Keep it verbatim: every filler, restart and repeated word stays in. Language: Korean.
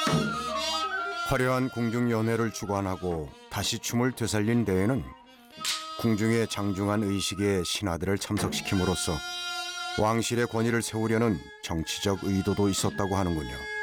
화려한 궁중 연회를 주관하고 다시 춤을 되살린 데에는 궁중의 장중한 의식에 신하들을 참석시킴으로써 왕실의 권위를 세우려는 정치적 의도도 있었다고 하는군요.